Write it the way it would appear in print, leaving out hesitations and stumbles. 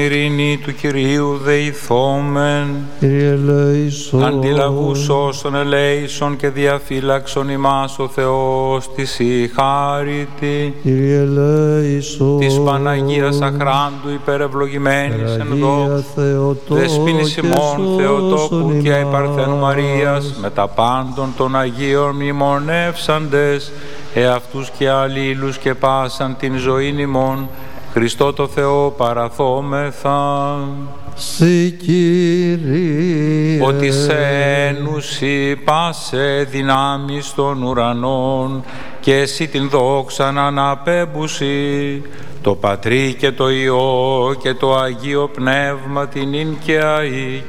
ειρήνη του Κυρίου δεηθόμεν. Κύριε ελέησον. Αντιλαβούς όσων ελέησον και διαφύλαξον ημάς ο Θεός της η χάριτη. Κύριε ελέησον. Της Παναγίας αχράντου υπερευλογημένης εν δόξου, δεσποίνης ημών Θεοτόκου και η Παρθένου Μαρίας, με τα πάντων των Αγίων μνημονεύσαντες, εαυτούς και αλλήλους και πάσαν την ζωήν ημών, Χριστό το Θεό παραθόμεθα. Συ Κύριε. Ότι σε ένουσι πάσε δυνάμεις των ουρανών και εσύ την δόξαν αναπέμπουσι, το Πατρί και το Υιό και το Αγίο Πνεύμα την ίν και αεί